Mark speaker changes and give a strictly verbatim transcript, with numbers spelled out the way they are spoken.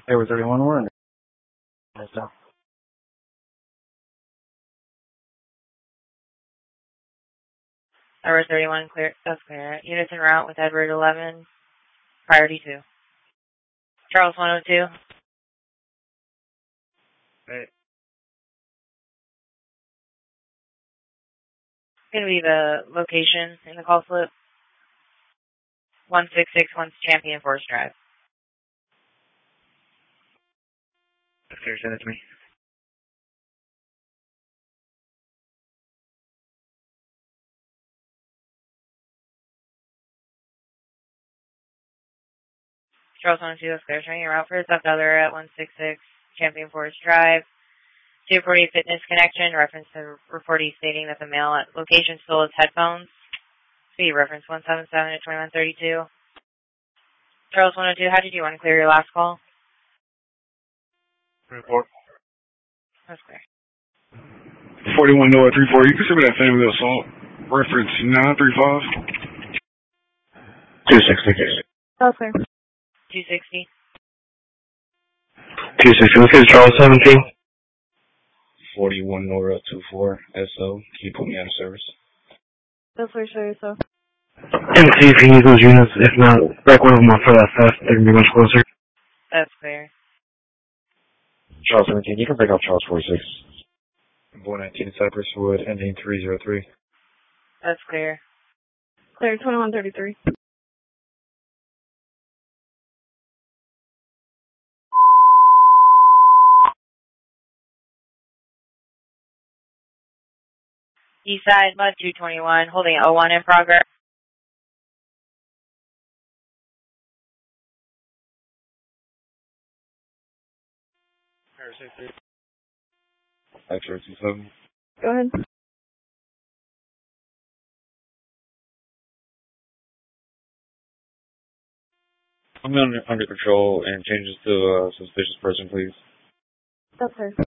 Speaker 1: They were thirty-one we're under. So.
Speaker 2: Tower thirty-one, clear. That's clear. Units en route with Edward eleven, priority two. Charles one oh two.
Speaker 1: Hey.
Speaker 2: Going to be the location in the call slip. one six six one Champion Forest Drive.
Speaker 1: That's clear, send it to me.
Speaker 2: Charles one oh two, that's clear. Showing your route for a left other at one six six Champion Forest Drive. two forty Fitness Connection, reference to reportee stating that the male at location stole his headphones. Speed reference one seven seven to twenty-one thirty-two. Charles one oh two, how did you want to clear your last call?
Speaker 1: Report.
Speaker 2: That's clear.
Speaker 3: forty-one Noah three four, you consider that family assault. Reference nine three five.
Speaker 1: two sixty.
Speaker 2: That's clear. two sixty.
Speaker 1: two sixty, let's get Charles seventeen.
Speaker 4: forty-one Nora two four S O. Can you put me out of service?
Speaker 2: That's clear, show yourself.
Speaker 1: And see if you need those units. If not, back one of them off for that fast. They're going to be much closer.
Speaker 2: That's clear.
Speaker 1: Charles seventeen, you can break off Charles forty-six.
Speaker 4: four nineteen Cypress Wood, ending three zero three.
Speaker 2: That's clear.
Speaker 5: Clear, twenty-one thirty-three.
Speaker 2: East side, Mud two twenty-one, holding O one in progress.
Speaker 4: X-ray two seven.
Speaker 5: Go ahead.
Speaker 4: I'm under, under control and changes to a uh, suspicious person, please.
Speaker 5: That's her.